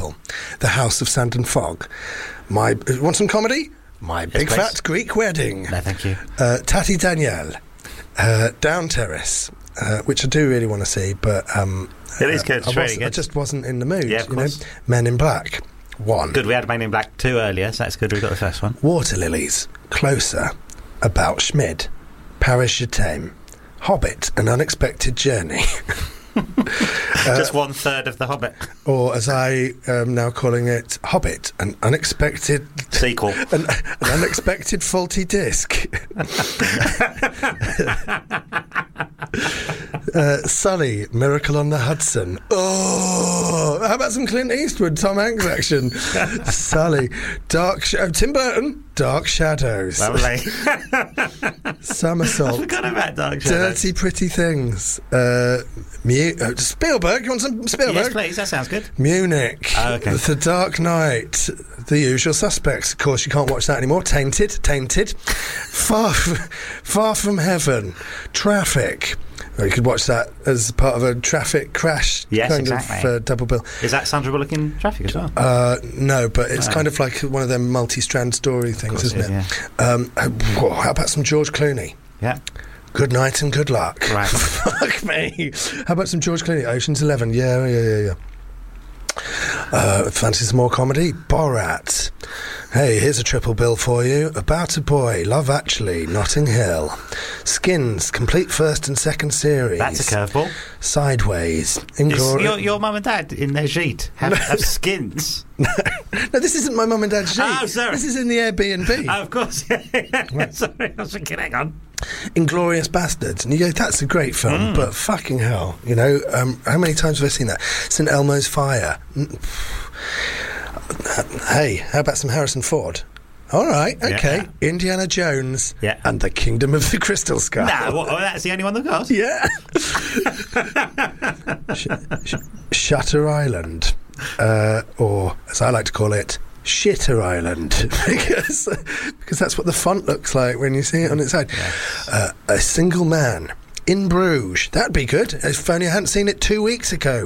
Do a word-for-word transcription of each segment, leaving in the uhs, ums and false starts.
People, The House of Sand and Fog. My want some comedy? My Big please. Fat Greek Wedding. No, thank you. Uh, Tati Danielle, uh, Down Terrace, uh, which I do really want to see, but um, It is good. uh, It's I, very was, good. I just wasn't in the mood. Yeah, of you know? course. Men in Black, one. Good, we had Men in Black two earlier, so that's good. We got the first one. Water Lilies, Closer, About Schmid, Paris Je t'aime, Hobbit, An Unexpected Journey. Uh, Just one third of The Hobbit Or, as I am now calling it, Hobbit, An Unexpected sequel. An, an Unexpected Faulty Disc. uh, Sully, Miracle on the Hudson. Oh, how about some Clint Eastwood, Tom Hanks action? Sully, Dark Sh- oh, Tim Burton, Dark Shadows. Lovely. Somersault. I forgot about Dark Shadows. Dirty Pretty Things. Uh, Mu- uh, Spielberg, you want some Spielberg? Yes, please. That sounds good. Munich, Oh, okay. The Dark Knight, The Usual Suspects. Of course, you can't watch that anymore. Tainted, Tainted, Far, f- Far From Heaven, Traffic. Well, you could watch that as part of a traffic crash Yes, kind exactly. of uh, double bill. Is that Sandra Bullock in Traffic as well? Uh, no, but it's Oh. kind of like one of them multi-strand story things, course isn't it it? is, Um, uh, whoa, how about some George Clooney? Yeah. Good night and good luck. Right. Fuck me. How about some George Clooney? Ocean's Eleven. Yeah, yeah, yeah, yeah. Uh, fancy some more comedy? Borat. Hey, here's a triple bill for you. About a Boy, Love Actually, Notting Hill. Skins, complete first and second series. That's a curveball. Sideways. Is Inglourious. your, your mum and dad in their gîte have, have skins? No, this isn't my mum and dad's sheet. Oh, sorry. This is in the Airbnb. Oh, of course. Sorry, I was thinking, hang on. Inglorious Bastards, and you go, that's a great film, Mm. but fucking hell, you know, um, how many times have I seen that? St Elmo's Fire. Mm. Hey, how about some Harrison Ford? All right, okay. Yeah. Indiana Jones Yeah. and the Kingdom of the Crystal Skull. No, what, oh, that's the only one they've got. Yeah. Sh- sh- Shutter Island, uh, or as I like to call it, Shitter Island, because because that's what the font looks like when you see it on its side. Yeah. Uh, a Single Man in Bruges. That'd be good. If only I hadn't seen it two weeks ago.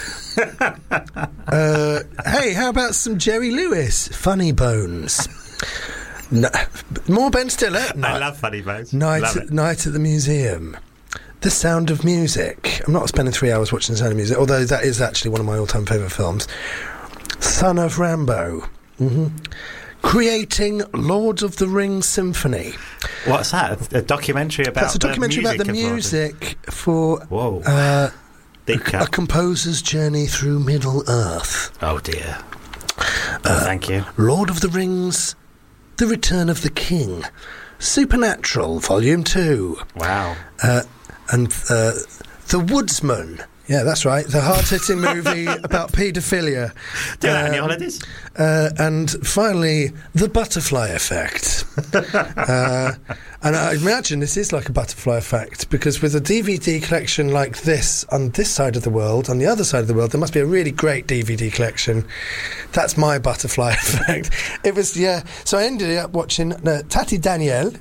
uh, hey, how about some Jerry Lewis? Funny Bones. No, more Ben Stiller. I Night, love Funny Bones. night, Love at, it. night at the Museum. The Sound of Music. I'm not spending three hours watching The Sound of Music, although that is actually one of my all-time favourite films. Son of Rambo. hmm Creating Lord of the Rings Symphony. What's that? A, a documentary about That's a documentary the about the music music for Whoa. uh, Deep a cut. composer's journey through Middle Earth. Oh, dear. Oh, thank you. Lord of the Rings, The Return of the King. Supernatural, Volume two. Wow. Uh, and uh, The Woodsman. Yeah, that's right. The hard-hitting movie about paedophilia. Do that on your Um, holidays? Uh, and finally, The Butterfly Effect. uh, and I imagine this is like a butterfly effect, because with a D V D collection like this on this side of the world, on the other side of the world, there must be a really great D V D collection. That's my butterfly effect. It was, yeah. So I ended up watching uh, Tati Danielle,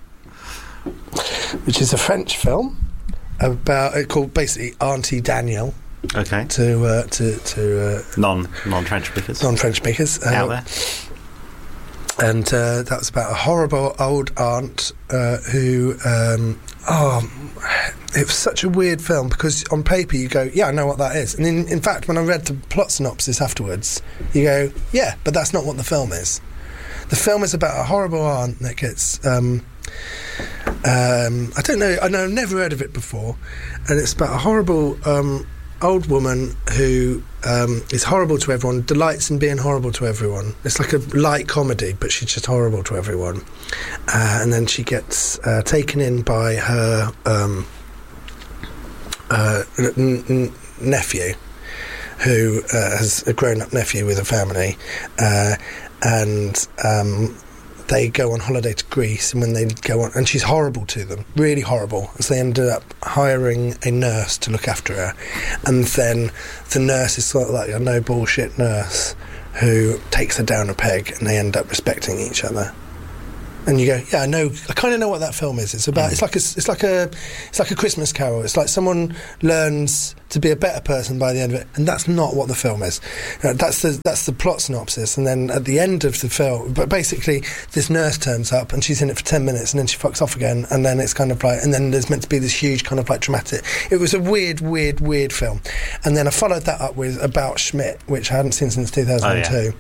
which is a French film about it called basically Auntie Danielle Okay. to uh, to to uh, Non non French speakers non-French speakers uh, out there. and uh, that was about a horrible old aunt uh, who um, oh it was such a weird film, because on paper you go, yeah, I know what that is, and in, in fact when I read the plot synopsis afterwards you go, yeah, but that's not what the film is. The film is about a horrible aunt that gets um, um, I don't know I know I've never heard of it before, and it's about a horrible um, old woman who um, is horrible to everyone, delights in being horrible to everyone. It's like a light comedy, but she's just horrible to everyone. Uh, and then she gets uh, taken in by her um, uh, n- n- nephew, who uh, has a grown-up nephew with a family, uh, and um, they go on holiday to Greece, and when they go on, and she's horrible to them, really horrible, so they ended up hiring a nurse to look after her, and then the nurse is sort of like a no bullshit nurse who takes her down a peg, and they end up respecting each other. And you go, yeah, I know. I kind of know what that film is. It's about. Mm. It's like a. It's like a. It's like a Christmas Carol. It's like someone learns to be a better person by the end of it, and that's not what the film is. You know, that's the that's the plot synopsis, and then at the end of the film, but basically, this nurse turns up and she's in it for ten minutes, and then she fucks off again, and then it's kind of like, and then there's meant to be this huge kind of like dramatic. It was a weird, weird, weird film, and then I followed that up with About Schmidt, which I hadn't seen since two thousand two. Oh, yeah.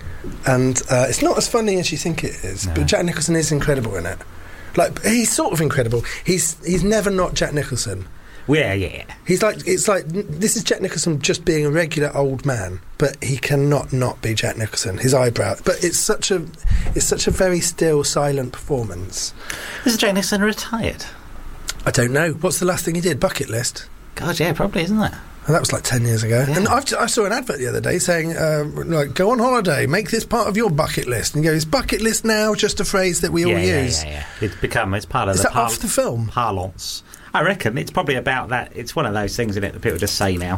And uh, it's not as funny as you think it is, no. But Jack Nicholson is incredible in it. Like, he's sort of incredible. He's he's never not Jack Nicholson. Yeah, yeah. He's like, it's like, this is Jack Nicholson just being a regular old man, but he cannot not be Jack Nicholson. His eyebrow, but it's such a, it's such a very still, silent performance. Is Jack Nicholson retired? I don't know. What's the last thing he did? Bucket List. God, yeah, probably, isn't it? And that was like ten years ago. Yeah. And I've, I saw an advert the other day saying, uh, like, go on holiday, make this part of your bucket list. And you go, is bucket list now just a phrase that we yeah, all yeah, use? Yeah, yeah, It's become, it's part of is the that par- off the film? parlance. I reckon it's probably about that. It's one of those things, isn't it, that people just say now.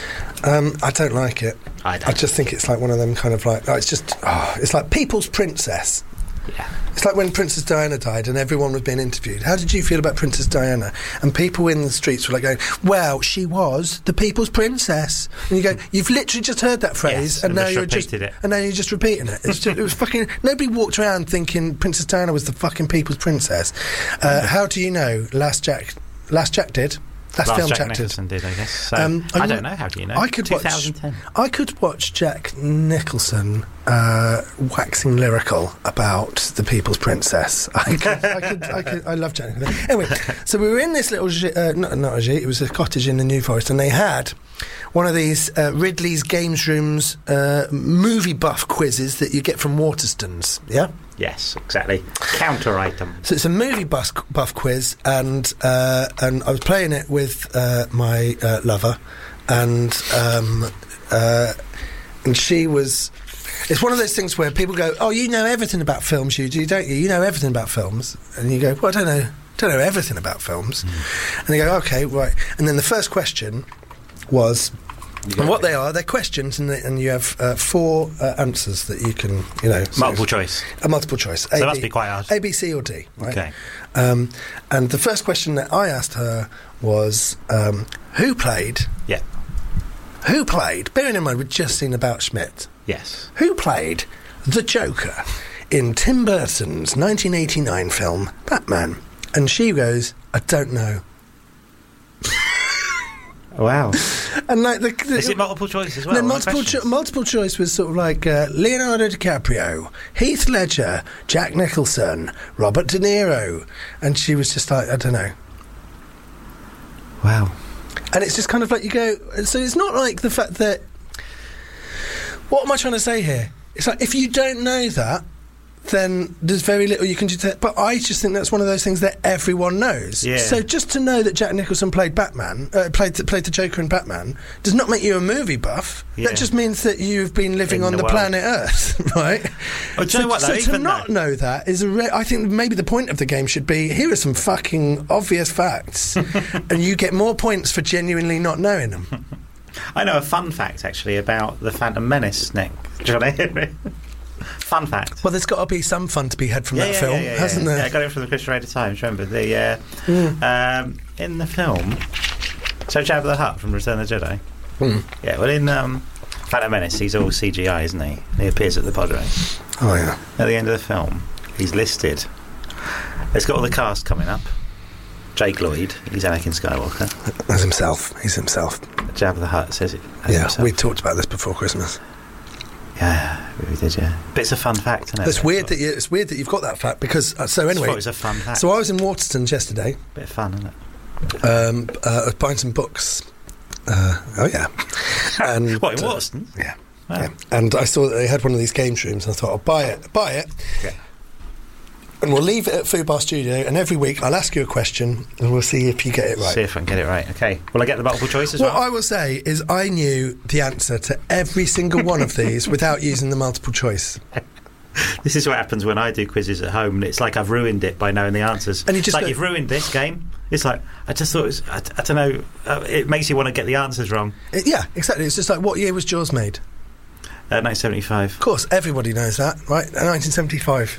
Um, I don't like it. I don't. I just think it's like one of them kind of like, oh, it's just, oh, it's like People's Princess. Yeah. It's like when Princess Diana died and everyone was being interviewed. How did you feel about Princess Diana? And people in the streets were like going, well, she was the people's princess. And you go, you've literally just heard that phrase, yes, and, and now you're just it. and now you're just repeating it. It's just, it was fucking. Nobody walked around thinking Princess Diana was the fucking people's princess. Uh, how do you know? Last Jack, Last Jack did. Last, Last film Jack Jack Nicholson did. did, I guess. So um, I don't know. How do you know? I could twenty ten. watch. I could watch Jack Nicholson uh, waxing lyrical about the People's Princess. I could. I could. I, could, I love Jack Nicholson. Anyway, so we were in this little gi- uh, not, not a gîte, it was a cottage in the New Forest, and they had one of these uh, Ridley's Games Rooms uh, movie buff quizzes that you get from Waterstones. Yeah. Yes, exactly. Counter item. So it's a movie buff, buff quiz, and uh, and I was playing it with uh, my uh, lover, and um, uh, and she was. It's one of those things where people go, "Oh, you know everything about films, you do, don't you? You know everything about films," and you go, "Well, I don't know, don't know everything about films," mm. and they go, "Okay, right." And then the first question was. And what they are, they're questions, and, they, and you have uh, four uh, answers that you can, you know... Multiple so choice. A multiple choice. So that must be quite hard. A, B, C or D, right? Okay. Um, and the first question that I asked her was, um, who played... Yeah. Who played, bearing in mind we'd just seen About Schmidt... Yes. Who played the Joker in Tim Burton's nineteen eighty-nine film, Batman? And she goes, I don't know. Wow. And like the, the, is it multiple choice as well? No, multiple, cho- multiple choice was sort of like uh, Leonardo DiCaprio, Heath Ledger, Jack Nicholson, Robert De Niro, and she was just like, I don't know. Wow. And it's just kind of like you go. So it's not like the fact that. What am I trying to say here? It's like if you don't know that, then there's very little you can do. To, but I just think that's one of those things that everyone knows. Yeah. So just to know that Jack Nicholson played Batman, uh, played played the Joker in Batman, does not make you a movie buff. Yeah. That just means that you've been living in on the, the planet Earth, right? Oh, do so, you know what, though, so to even not though- know that is a. Re- I think maybe the point of the game should be: here are some fucking obvious facts, and you get more points for genuinely not knowing them. I know a fun fact actually about the Phantom Menace, Nick. Do you want to hear it? Fun fact. Well, there's got to be some fun to be had from yeah, that yeah, film, yeah, yeah, hasn't yeah. there? Yeah, I got it from the Christian Radio Times. Remember the uh, mm. um, in the film. So Jabba the Hutt from Return of the Jedi. Mm. Yeah, well, in um, Phantom Menace, he's all C G I, isn't he? And he appears at the pod race. Oh yeah. At the end of the film, he's listed. It's got all the cast coming up. Jake Lloyd, he's Anakin Skywalker. As himself, he's himself. Jabba the Hutt says it. Yeah, himself. we talked about this before Christmas. Yeah, we did. Yeah, but it's a fun fact, isn't it? It's weird that you, it's weird that you've got that fact because uh, so anyway, it was a fun fact. So I was in Waterstones yesterday. Bit of fun, isn't it? Um, uh, I was buying some books. Uh, oh yeah, and what in Waterstones? Uh, yeah, wow. yeah, and I saw that they had one of these game rooms, and I thought I'll buy it, buy it. Yeah. And we'll leave it at Food Bar Studio, and every week I'll ask you a question, and we'll see if you get it right. See if I can get it right. Okay. Will I get the multiple choice as what well? What I will say is I knew the answer to every single one of these without using the multiple choice. This is what happens when I do quizzes at home, and it's like I've ruined it by knowing the answers. And you just it's like go, you've ruined this game. It's like, I just thought it was, I, I don't know, uh, it makes you want to get the answers wrong. It, yeah, exactly. It's just like, what year was Jaws made? Uh, nineteen seventy-five. Of course, everybody knows that, right? nineteen seventy-five.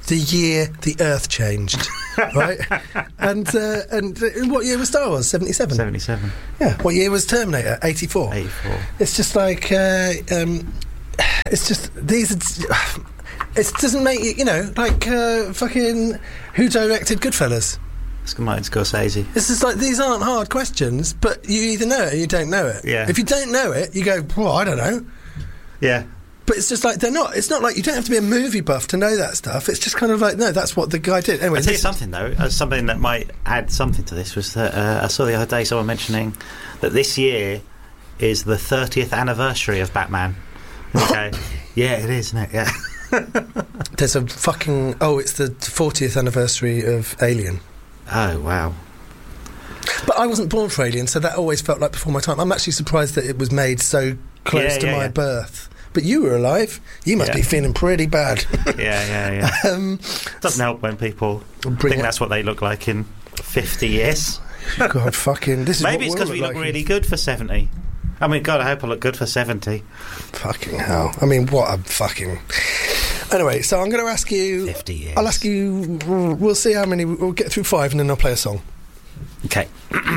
the year the Earth changed, right? And uh, and uh, what year was Star Wars? seventy-seven seventy-seven Yeah. What year was Terminator? eighty-four eighty-four It's just like uh, um, it's just these. It doesn't make you, you know, like uh, fucking who directed Goodfellas? It's Martin Scorsese. It's just like these aren't hard questions, but you either know it or you don't know it. Yeah. If you don't know it, you go, well, I don't know. Yeah. But it's just like they're not. It's not like you don't have to be a movie buff to know that stuff. It's just kind of like no, that's what the guy did. Anyway, I'll tell you something though. Uh, something that might add something to this was that uh, I saw the other day someone mentioning that this year is the thirtieth anniversary of Batman. Okay. Yeah, it is, isn't it? Yeah. There's a fucking oh, it's the fortieth anniversary of Alien. Oh wow. But I wasn't born for Alien, so that always felt like before my time. I'm actually surprised that it was made so close yeah, to yeah, my yeah. birth. But you were alive. You must yeah. be feeling pretty bad. yeah, yeah, yeah. Um, Doesn't help when people think that's what they look like in fifty years. God, fucking. This is maybe it's because we look like really good for seventy. I mean, God, I hope I look good for seventy. Fucking hell. I mean, what a fucking... Anyway, so I'm going to ask you... fifty years I'll ask you... We'll see how many... We'll get through five and then I'll play a song. Okay.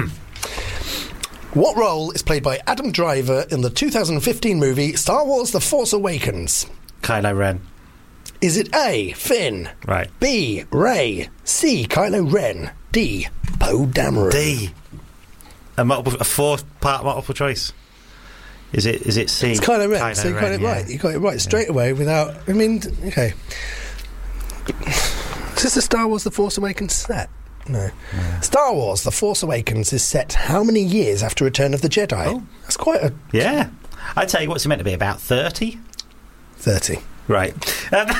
What role is played by Adam Driver in the two thousand fifteen movie Star Wars The Force Awakens? Kylo Ren. Is it A, Finn? Right. B, Rey? C, Kylo Ren? D, Poe Dameron? D. A, multiple, a four-part multiple choice. Is it? Is it C? It's Kylo Ren. Kylo so you got Ren, it yeah. right. You got it right straight yeah. away without... I mean, okay. Is this a Star Wars The Force Awakens set? No. Yeah. Star Wars The Force Awakens is set how many years after Return of the Jedi? Oh. That's quite a... Yeah. I'd tell you what's it meant to be, about thirty? thirty Right. Um.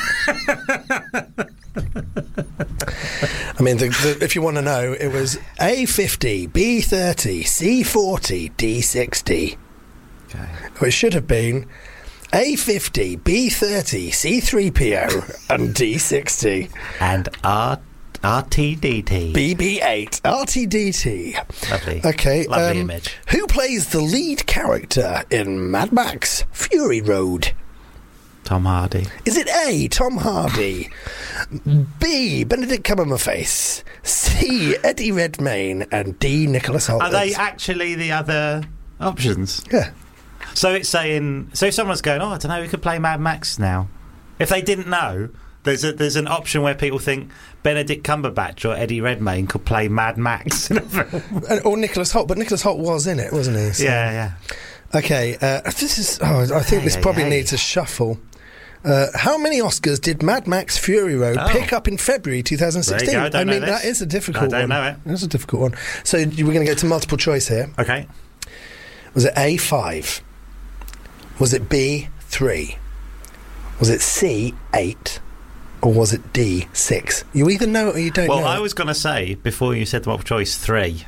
I mean, the, the, if you want to know, it was A fifty, B thirty, C forty, D sixty. Okay. Well, it should have been A fifty, B thirty, C three P O, and D sixty. And R... R T D T. B B eight. R T D T. Lovely. Okay. Lovely um, image. Who plays the lead character in Mad Max Fury Road? Tom Hardy. Is it A, Tom Hardy? B, Benedict Cumberbatch? C, Eddie Redmayne? And D, Nicholas Hoult? Are they actually the other options? Yeah. So it's saying... So if someone's going, oh, I don't know, we could play Mad Max now. If they didn't know... There's a, there's an option where people think Benedict Cumberbatch or Eddie Redmayne could play Mad Max in a film. Or Nicholas Hoult, but Nicholas Hoult was in it, wasn't he? So. Yeah, yeah. Okay, uh, this is... Oh, I think hey, this hey, probably hey. needs a shuffle. Uh, how many Oscars did Mad Max Fury Road oh. pick up in February twenty sixteen? There you go, I, don't I mean, know that this. is a difficult one. I don't one. know it. That's a difficult one. So we're going to go to multiple choice here. Okay. Was it A, five? Was it B, three? Was it C, eight? Or was it D, six? You either know it or you don't well, know Well, I it. was going to say, before you said the multiple choice, three.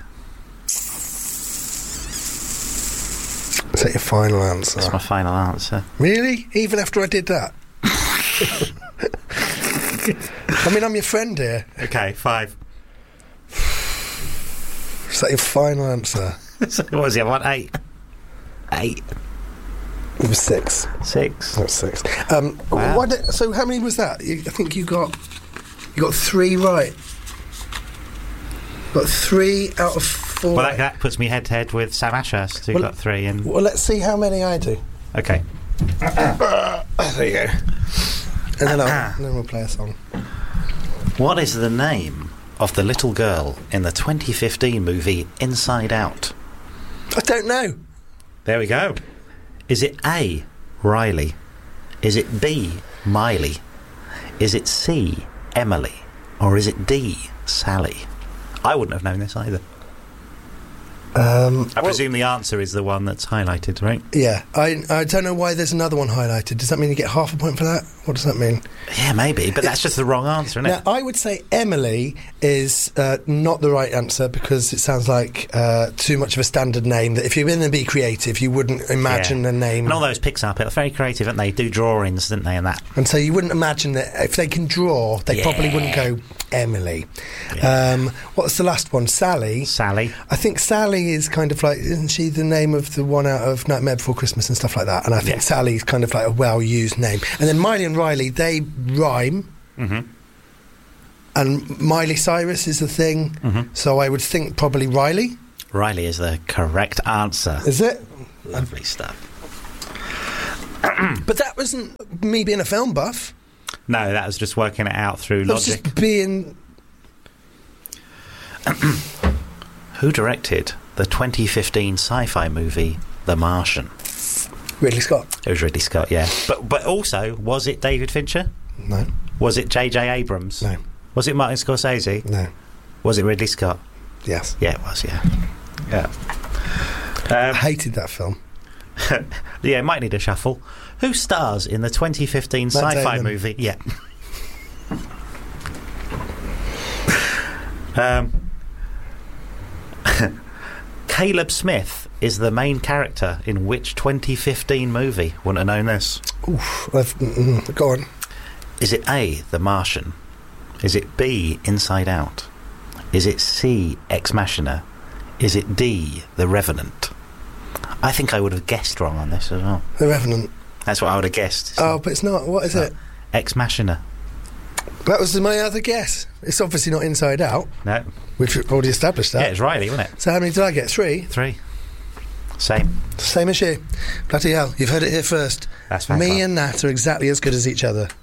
Is that your final answer? That's my final answer. Really? Even after I did that? I mean, I'm your friend here. Okay, five. Is that your final answer? So what was the other one? Eight. Eight. It was six. Six. That was six. Um, wow. why did, so how many was that? You, I think you got you got three right. Got three out of four. Well, that, that puts me head to head with Sam Ashurst, who well, got three. And well, let's see how many I do. Okay. Uh, there you go. And then, I'll, and then we'll play a song. What is the name of the little girl in the twenty fifteen movie Inside Out? I don't know. There we go. Is it A, Riley? Is it B, Miley? Is it C, Emily? Or is it D, Sally? I wouldn't have known this either. Um, I well, presume the answer is the one that's highlighted, right? Yeah. I I don't know why there's another one highlighted. Does that mean you get half a point for that? What does that mean? Yeah, maybe, but that's just the wrong answer, isn't now, it? I would say Emily is uh, not the right answer because it sounds like uh, too much of a standard name that if you're going to be creative, you wouldn't imagine yeah. a name. And all those Pixar people are very creative, aren't they? Do drawings, didn't they, and that. And so you wouldn't imagine that if they can draw, they yeah. probably wouldn't go Emily. Yeah. Um, what's the last one? Sally. Sally. I think Sally is kind of like, isn't she the name of the one out of Nightmare Before Christmas and stuff like that? And I think yeah. Sally's kind of like a well-used name. And then Miley and Riley, they rhyme. Mm-hmm. and Miley Cyrus is the thing. Mm-hmm. So I would think probably Riley. Riley is the correct answer. Is it? Lovely stuff. But that wasn't me being a film buff. No, that was just working it out through That was logic. just being. Who directed the twenty fifteen sci-fi movie The Martian? Ridley Scott. It was Ridley Scott, yeah. But but also, was it David Fincher? No. Was it J J Abrams? No. Was it Martin Scorsese? No. Was it Ridley Scott? Yes. Yeah, it was, yeah. Yeah. I Um, hated that film. yeah, might need a shuffle. Who stars in the twenty fifteen Matt sci-fi Damon. movie? Yeah. um, Caleb Smith is the main character in which twenty fifteen movie? Wouldn't have known this. Oof. I've, mm, mm, go on. Is it A, The Martian? Is it B, Inside Out? Is it C, Ex Machina? Is it D, The Revenant? I think I would have guessed wrong on this as well. The Revenant. That's what I would have guessed. Oh, but it's not. What is No. it? Ex Machina. That was my other guess. It's obviously not Inside Out. No. We've already established Yeah, that. it's Riley, wasn't it? So how many did I get? Three? Three. Same. Same as you. Bloody hell. You've heard it here first. That's Me fantastic. and Nat are exactly as good as each other.